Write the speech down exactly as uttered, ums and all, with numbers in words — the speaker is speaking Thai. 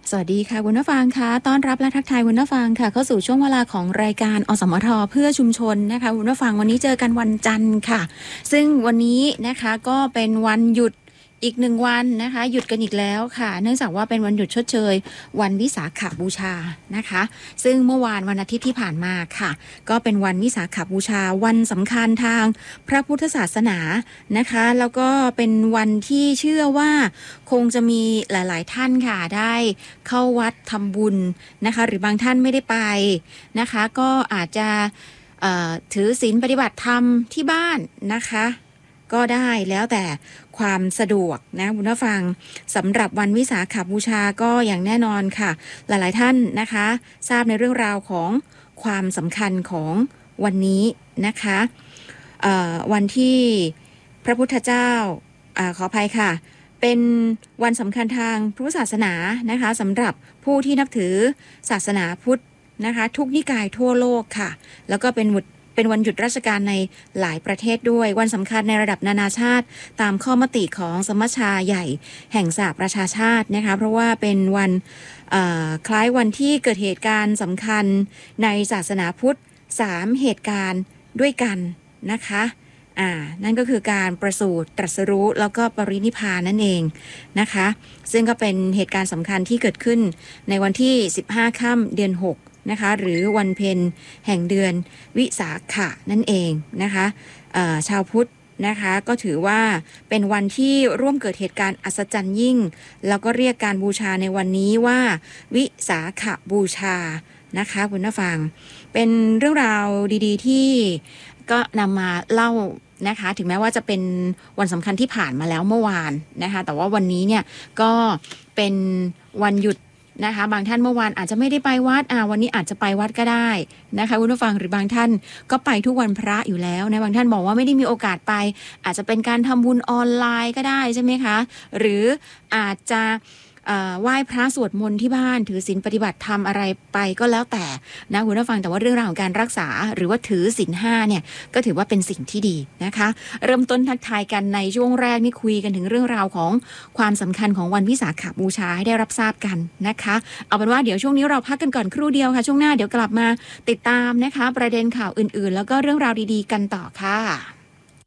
สวัสดีค่ะคุณผู้ฟังค่ะต้อนรับและทักทายคุณผู้ฟังค่ะเข้าสู่ช่วงเวลาของรายการอสมทเพื่อชุมชนนะคะคุณผู้ฟังวันนี้เจอกันวันจันทร์ค่ะซึ่งวันนี้นะคะก็เป็นวันหยุดอีกหนึ่งวันนะคะหยุดกันอีกแล้วค่ะเนื่องจากว่าเป็นวันหยุดชดเชยวันวิสาขบูชานะคะซึ่งเมื่อวานวันอาทิตย์ที่ผ่านมาค่ะก็เป็นวันวิสาขบูชาวันสำคัญทางพระพุทธศาสนานะคะแล้วก็เป็นวันที่เชื่อว่าคงจะมีหลายๆท่านค่ะได้เข้าวัดทำบุญนะคะหรือบางท่านไม่ได้ไปนะคะก็อาจจะถือศีลปฏิบัติธรรมที่บ้านนะคะก็ได้แล้วแต่ความสะดวกนะคุณผู้ฟังสำหรับวันวิสาขบูชาก็อย่างแน่นอนค่ะหลายๆท่านนะคะทราบในเรื่องราวของความสำคัญของวันนี้นะคะวันที่พระพุทธเจ้าอขออภัยค่ะเป็นวันสำคัญทางพุทธศาสนานะคะสำหรับผู้ที่นับถือศาสนาพุทธนะคะทุกนิกายทั่วโลกค่ะแล้วก็เป็นเป็นวันหยุดราชการในหลายประเทศด้วยวันสำคัญในระดับนานาชาติตามข้อมติของสมัชชาใหญ่แห่งสหประชาชาตินะคะเพราะว่าเป็นวันคล้ายวันที่เกิดเหตุการณ์สำคัญในศาสนาพุทธสามเหตุการณ์ด้วยกันนะคะอ่านั่นก็คือการประสูติตรัสรู้แล้วก็ปรินิพพานนั่นเองนะคะซึ่งก็เป็นเหตุการณ์สำคัญที่เกิดขึ้นในวันที่สิบห้าค่ำเดือนหกนะคะหรือวันเพ็ญแห่งเดือนวิสาขะนั่นเองนะคะชาวพุทธนะคะก็ถือว่าเป็นวันที่ร่วมเกิดเหตุการณ์อัศจรรย์ยิ่งแล้วก็เรียกการบูชาในวันนี้ว่าวิสาขบูชานะคะคุณผู้ฟังเป็นเรื่องราวดีๆที่ก็นำมาเล่านะคะถึงแม้ว่าจะเป็นวันสำคัญที่ผ่านมาแล้วเมื่อวานนะคะแต่ว่าวันนี้เนี่ยก็เป็นวันหยุดนะคะบางท่านเมื่อวานอาจจะไม่ได้ไปวัดอ่าวันนี้อาจจะไปวัดก็ได้นะคะคุณผู้ฟังหรือบางท่านก็ไปทุกวันพระอยู่แล้วนะบางท่านบอกว่าไม่ได้มีโอกาสไปอาจจะเป็นการทำบุญออนไลน์ก็ได้ใช่ไหมคะหรืออาจจะไหว้พระสวดมนต์ที่บ้านถือศีลปฏิบัติธรรมอะไรไปก็แล้วแต่นะคุณผู้ฟังแต่ว่าเรื่องราวของการรักษาหรือว่าถือศีลห้าเนี่ยก็ถือว่าเป็นสิ่งที่ดีนะคะเริ่มต้นทักทายกันในช่วงแรกนี่คุยกันถึงเรื่องราวของความสำคัญของวันวิสาขบูชาให้ได้รับทราบกันนะคะเอาเป็นว่าเดี๋ยวช่วงนี้เราพักกันก่อนครู่เดียวค่ะช่วงหน้าเดี๋ยวกลับมาติดตามนะคะประเด็นข่าวอื่นๆแล้วก็เรื่องราวดีๆกันต่อค่ะ